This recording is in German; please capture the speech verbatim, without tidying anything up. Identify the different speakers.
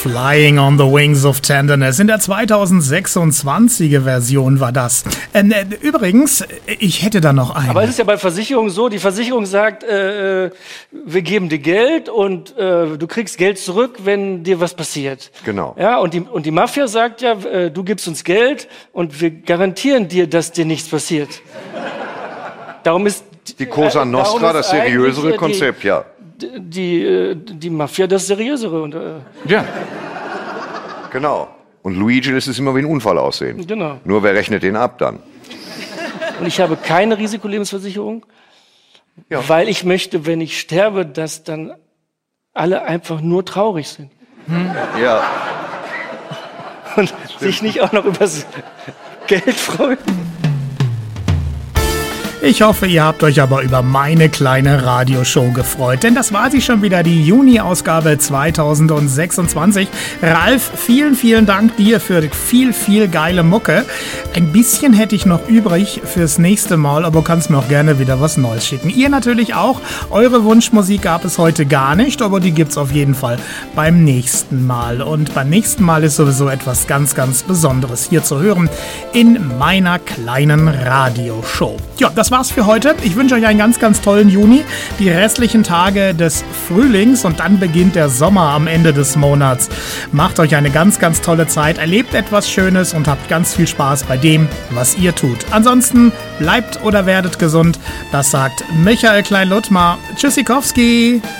Speaker 1: Flying on the Wings of Tenderness. In der zweitausendsechsundzwanziger Version war das. Ähm, äh, übrigens, ich hätte da noch einen.
Speaker 2: Aber es ist ja bei Versicherungen so, die Versicherung sagt, äh, wir geben dir Geld und äh, du kriegst Geld zurück, wenn dir was passiert.
Speaker 3: Genau.
Speaker 2: Ja, und die, und die Mafia sagt ja, äh, du gibst uns Geld und wir garantieren dir, dass dir nichts passiert. Darum ist
Speaker 3: die Cosa Nostra
Speaker 2: äh,
Speaker 3: das seriösere Konzept,
Speaker 2: die,
Speaker 3: ja.
Speaker 2: Die, die, die Mafia das seriösere. Und, äh,
Speaker 3: ja. Genau. Und Luigi lässt es immer wie ein Unfall aussehen.
Speaker 2: Genau.
Speaker 3: Nur wer rechnet den ab dann?
Speaker 2: Und ich habe keine Risikolebensversicherung, ja. weil ich möchte, wenn ich sterbe, dass dann alle einfach nur traurig sind.
Speaker 3: Hm. Ja.
Speaker 2: Und Stimmt. sich nicht auch noch über das Geld freuen.
Speaker 1: Ich hoffe, ihr habt euch aber über meine kleine Radioshow gefreut, denn das war sie schon wieder, die Juni-Ausgabe zweitausendsechsundzwanzig. Ralf, vielen, vielen Dank dir für viel, viel geile Mucke. Ein bisschen hätte ich noch übrig fürs nächste Mal, aber du kannst mir auch gerne wieder was Neues schicken. Ihr natürlich auch. Eure Wunschmusik gab es heute gar nicht, aber die gibt's auf jeden Fall beim nächsten Mal. Und beim nächsten Mal ist sowieso etwas ganz, ganz Besonderes hier zu hören in meiner kleinen Radioshow. Ja, das war's für heute. Ich wünsche euch einen ganz, ganz tollen Juni, die restlichen Tage des Frühlings und dann beginnt der Sommer am Ende des Monats. Macht euch eine ganz, ganz tolle Zeit, erlebt etwas Schönes und habt ganz viel Spaß bei dem, was ihr tut. Ansonsten bleibt oder werdet gesund. Das sagt Michael Klein-Luttmar. Tschüssikowski!